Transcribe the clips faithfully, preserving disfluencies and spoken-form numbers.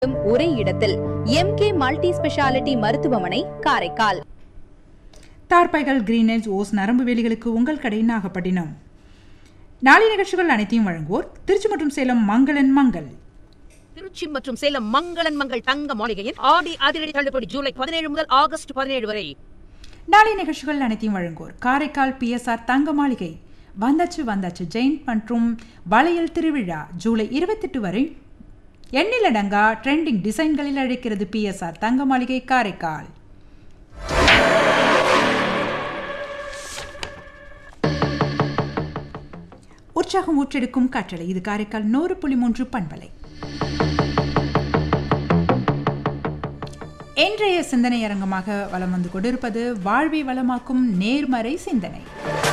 ஒரே இடத்தில் MK multi speciality மருத்துவமனை காரைக்கால். தார்பாய்கள், கிரீனேஜ், ஓஸ், நரம்பு வேலிகளுக்கு உங்கள் கடை நாகப்பட்டினம். நாளை நிகழ்ச்சிகள் அனைத்தையும் வழங்குவோர் திருச்சி மற்றும் சேலம் மங்களன் மங்கள். திருச்சி மற்றும் சேலம் மங்களன் மங்கள் தங்க மாளிகையின் ஆடி அதிரடி தள்ளுபடி ஜூலை பதினேழு முதல் ஆகஸ்ட் பதினேழு வரை. நாளை நிகழ்ச்சிகள் அனைத்தையும் வழங்குவோர் காரைக்கால் பிஎஸ்ஆர் தங்க மாளிகை. வந்தாச்சு வந்தாச்சு ஜெயின் மற்றும் வளையல் திருவிழா ஜூலை இருபத்தி எட்டு வரை எண்ணிலடங்கா ட்ரெண்டிங் டிசைன்களில் அழைக்கிறது பிஎஸ்ஆர் தங்க மாளிகை காரைக்கால். உற்சாகம் ஊற்றெடுக்கும் காற்றலை இது காரைக்கால் நூறு புள்ளி மூன்று பண்பலை. இன்றைய சிந்தனை அரங்கமாக வலம் வந்து கொண்டிருப்பது வாழ்வை வளமாக்கும் நேர்மறை சிந்தனை.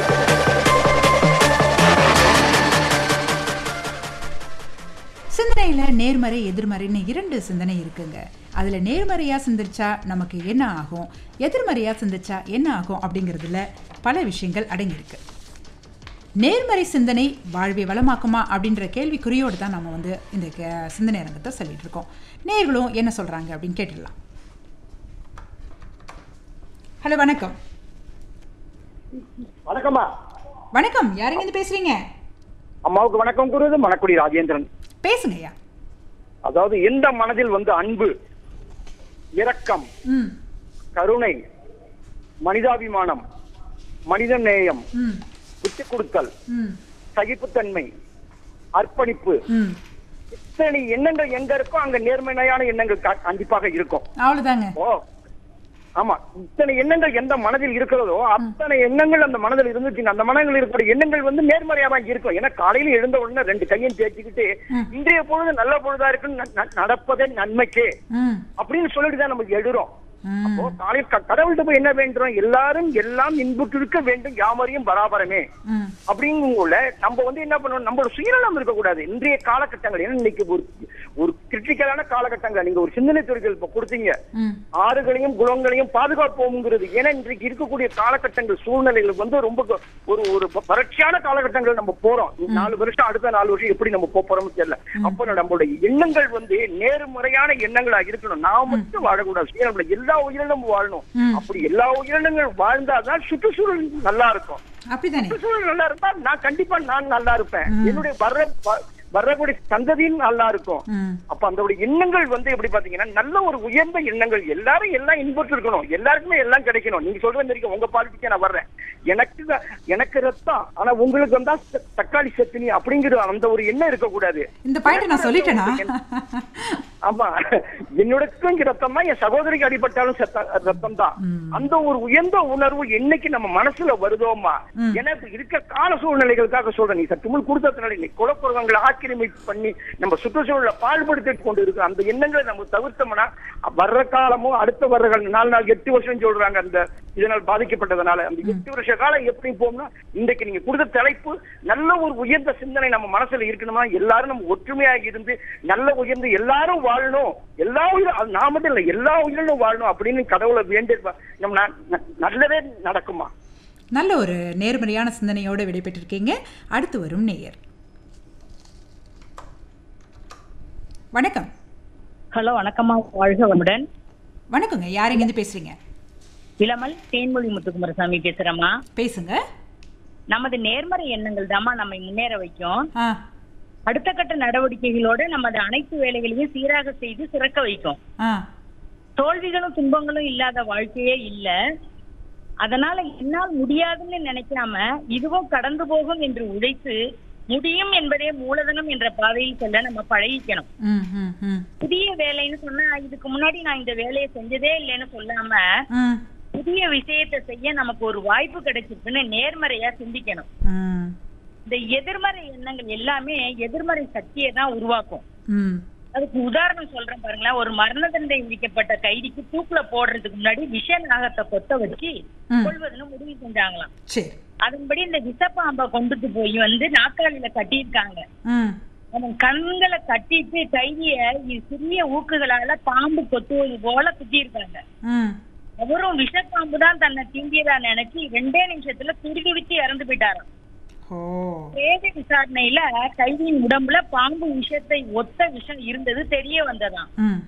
சிந்தனையில் நேர்மறை எதிர்மறைன்னு இரண்டு சிந்தனை இருக்குங்க. அதில் நேர்மறையாக சிந்திச்சா நமக்கு என்ன ஆகும், எதிர்மறையாக சிந்திச்சா என்ன ஆகும் அப்படிங்கிறதுல பல விஷயங்கள் அடங்கியிருக்கு. நேர்மறை சிந்தனை வாழ்வை வளமாக்குமா அப்படின்ற கேள்விக்குறியோடு தான் நம்ம வந்து இந்த சிந்தனை அரங்கத்தை சொல்லிட்டு இருக்கோம். நேர்களும் என்ன சொல்கிறாங்க அப்படின்னு கேட்டுடலாம். ஹலோ, வணக்கம். வணக்கம்மா. வணக்கம், யாருங்க இருந்து பேசுறீங்க? அம்மாவுக்கு வணக்கம் கூறுவது மணக்குடி ராஜேந்திரன். பேசுங்கய்யா. அதாவது எந்த மனதில் வந்து அன்பு, இரக்கம், கருணை, மனிதாபிமானம், மனித நேயம், விட்டு கொடுத்தல், சகிப்புத்தன்மை, அர்ப்பணிப்பு, இத்தனை எண்ணங்கள் எங்க இருக்கோ அங்க நேர்மையான எண்ணங்கள் கண்டிப்பாக இருக்கும். அவ்வளவுதாங்க. ஓ ஆமா, இத்தனை எண்ணங்கள் எந்த மனதில் இருக்கிறதோ அத்தனை எண்ணங்கள் அந்த மனதில் இருந்துச்சு. அந்த மனதில் இருக்கிற எண்ணங்கள் வந்து நேர்மறையா தான் இருக்கும். ஏன்னா காலையில எழுந்த உடனே ரெண்டு கையும் தேய்ச்சிக்கிட்டு இன்றைய பொழுது நல்ல பொழுதா இருக்குன்னு நடப்பதே நன்மைக்கே அப்படின்னு சொல்லிட்டு தான் நம்ம எழுறோம். அப்போ காலையில் கடவுள்கிட்ட போய் என்ன வேண்டுறோம், எல்லாரும் எல்லாம் இன்புற்றிருக்க வேண்டும், யாமரையும் பராபரமே அப்படிங்குள்ள நம்ம வந்து என்ன பண்ணணும், நம்மளோட சுயநலம் இருக்கக்கூடாது. இன்றைய காலகட்டங்கள் ஏன்னா இன்னைக்கு ஒரு ஒரு கிரிட்டிக்கலான காலகட்டங்கள். நீங்க ஒரு சிந்தனை துறைகள் இப்ப கொடுத்தீங்க, ஆறுகளையும் குளங்களையும் பாதுகாப்போம்ங்கிறது. ஏன்னா இன்றைக்கு இருக்கக்கூடிய காலகட்டங்கள் சூழ்நிலைகள் வந்து ரொம்ப ஒரு ஒரு வறட்சியான காலகட்டங்கள் நம்ம போறோம். நாலு வருஷம் அடுத்த நாலு வருஷம் எப்படி நம்ம போறோம்னு தெரியல. அப்ப நம்மளுடைய எண்ணங்கள் வந்து நேர்மறையான எண்ணங்களா இருக்கணும். நான் மட்டும் வாழக்கூடாது, சுயநலம் எல்லா உயிரினமும் வாழணும். அப்படி எல்லா உயிரினங்கள் வாழ்ந்தாதான் சுற்றுச்சூழல் நல்லா இருக்கும். சுற்றுச்சூழல் நல்லா இருந்தா நான் கண்டிப்பா நான் நல்லா இருப்பேன், என்னுடைய வர்ற வரக்கூடிய சந்ததியும் நல்லா இருக்கும். அப்ப அந்த எண்ணங்கள் வந்து எப்படி பாத்தீங்கன்னா நல்ல ஒரு உயர்ந்த எண்ணங்கள். எல்லாரும் எல்லாம் இன்புற்று இருக்கணும், எல்லாருக்குமே எல்லாம் கிடைக்கணும். நீங்க சொல்றது தெரியும், உங்க பாலிட்டிக்கே நான் வர்றேன், எனக்கு எனக்கு ரத்தம் ஆனா உங்களுக்கு வந்தா தக்காளி சட்னி அப்படிங்கிற அந்த ஒரு எண்ணம் இருக்கக்கூடாது. இந்த பாயிண்ட் நான் சொல்லிட்டேனா? ஆமா, என்னோடக்கும் ரத்தம் தான், என் சகோதரிக்கு அடிபட்டாலும் ரத்தம் தான். அந்த ஒரு உயர்ந்த உணர்வு என்னைக்கு நம்ம மனசுல வருதோமா, எனக்கு இருக்க கால சூழ்நிலைகளுக்காக சொல்றேன். நீ சற்றுமுள் கொடுத்ததுனால இன்னைக்கு குலப்புறவங்களை ஆக்கிரமிப்பு பண்ணி நம்ம சுற்றுச்சூழலை பாழ்படுத்தி கொண்டு இருக்கு. அந்த எண்ணங்களை நம்ம தவிர்த்தோம்னா வர்ற காலமும் அடுத்த வர்ற நாலு நாள் எட்டு வருஷம் சொல்றாங்க அந்த இதனால் பாதிக்கப்பட்டதுனால. அந்த எட்டு வருஷ காலம் எப்படி போகும்னா இன்றைக்கு நீங்க கொடுத்த தலைப்பு நல்ல ஒரு உயர்ந்த சிந்தனை நம்ம மனசுல இருக்கணுமா, எல்லாரும் நம்ம ஒற்றுமையாக இருந்து நல்ல உயர்ந்து எல்லாரும் வாழணும், எல்லா உயிரும் நான் மட்டும் இல்ல எல்லா உயிரினும் வாழணும் அப்படின்னு கடவுளை வேண்டியிருப்பா. நம்ம நல்லதே நடக்குமா. நல்ல ஒரு நேர்மறையான சிந்தனையோட விடைபெற்றிருக்கீங்க. அடுத்து வரும் நேயர். வணக்கம். ஹலோ, வணக்கம்மா. வாழ்க வளமுடன். வணக்கங்க, யாருங்க இருந்து பேசுறீங்க? இளமல் தேன்மொழி முத்துக்குமாரசாமி பேசுறேம்மா. பேசுங்க. நமது நேர்மறை எண்ணங்கள் தாம்மா நம்மை முன்னேற வைக்கும். அடுத்த கட்ட நடவடிக்கைகளோட நமது அனைத்து வேலைகளையும் சீராக செய்து சிறக்க வைக்கும். தோல்விகளும் துன்பங்களும் இல்லாத வாழ்க்கையே இல்ல. அதனால என்னால் முடியாதுன்னு நினைக்காம இதுவும் கடந்து போகும் என்று உழைத்து முடியும் என்பதே மூலதனம் என்ற பாதையில் செல்ல நம்ம பழகிக்கணும். புதிய வேலைன்னு சொன்னா இதுக்கு முன்னாடி நான் இந்த வேலையை செஞ்சதே இல்லைன்னு சொல்லாம புதிய விஷயத்தை செய்ய நமக்கு ஒரு வாய்ப்பு கிடைச்சிருக்குன்னு நேர்மறையா சிந்திக்கணும். இந்த எதிர்மறை எண்ணங்கள் எல்லாமே எதிர்மறை சக்தியை தான் உருவாக்கும். அதுக்கு உதாரணம் சொல்றேன் பாருங்களேன். ஒரு மரண தண்டனை விதிக்கப்பட்ட கைதிக்கு தூக்குல போடுறதுக்கு முன்னாடி விஷ நாகத்தை கொத்த வச்சு கொள்வதுன்னு முடிவு செஞ்சாங்களாம். அதன்படி இந்த விஷப்பாம்பை கொண்டுட்டு போய் வந்து நாற்காலியில கட்டியிருக்காங்க. அவன் கண்களை கட்டிட்டு கைதிய சிறிய ஊக்குகளால பாம்பு கொத்துவது போல குத்திருக்காங்க. அவரும் விஷப்பாம்பு தான் தன்னை தீண்டியதா நினைச்சு ரெண்டே நிமிஷத்துல துடிதுடிச்சு இறந்து போயிட்டாராம். பிரேத விசாரணையில கைதியின் உடம்புல பாம்பு விஷத்தை ஒத்த விஷம் இருந்தது தெரிய வந்ததாம்.